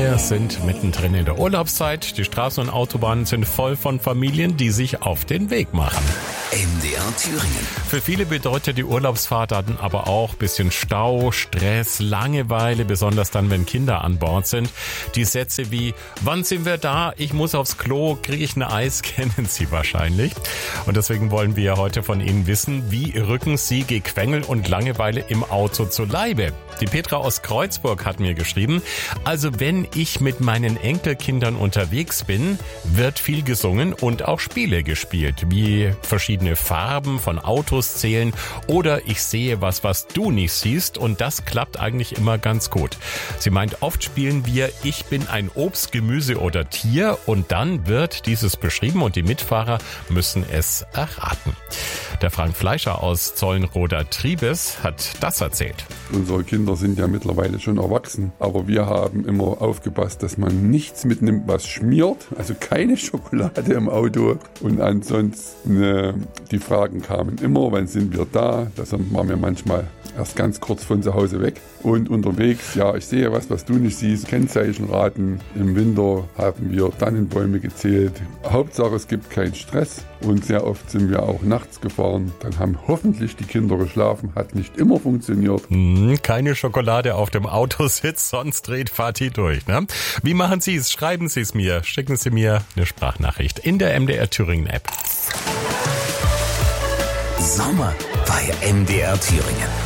Wir sind mittendrin in der Urlaubszeit. Die Straßen und Autobahnen sind voll von Familien, die sich auf den Weg machen. MDR Thüringen. Für viele bedeutet die Urlaubsfahrt dann aber auch ein bisschen Stau, Stress, Langeweile, besonders dann, wenn Kinder an Bord sind. Die Sätze wie, wann sind wir da? Ich muss aufs Klo, kriege ich ein Eis, kennen Sie wahrscheinlich. Und deswegen wollen wir heute von Ihnen wissen, wie rücken Sie Gequengel und Langeweile im Auto zu Leibe? Die Petra aus Kreuzburg hat mir geschrieben, also wenn ich mit meinen Enkelkindern unterwegs bin, wird viel gesungen und auch Spiele gespielt, wie verschiedene Farben von Autos zählen oder ich sehe was du nicht siehst und das klappt eigentlich immer ganz gut. Sie meint, oft spielen wir Ich bin ein Obst, Gemüse oder Tier und dann wird dieses beschrieben und die Mitfahrer müssen es erraten. Der Frank Fleischer aus Zollenroder Triebes hat das erzählt. Unsere Kinder sind ja mittlerweile schon erwachsen, aber wir haben immer aufgepasst, dass man nichts mitnimmt, was schmiert, also keine Schokolade im Auto. Und ansonsten, die Fragen kamen immer, wann sind wir da? Das waren wir manchmal erst ganz kurz von zu Hause weg. Und unterwegs, ja, ich sehe was du nicht siehst, Kennzeichenraten. Im Winter haben wir Tannenbäume gezählt. Hauptsache, es gibt keinen Stress. Und sehr oft sind wir auch nachts gefahren. Dann haben hoffentlich die Kinder geschlafen. Hat nicht immer funktioniert. Keine Schokolade auf dem Autositz, sonst dreht Fatih durch. Ne? Wie machen Sie es? Schreiben Sie es mir. Schicken Sie mir eine Sprachnachricht in der MDR Thüringen App. Sommer bei MDR Thüringen.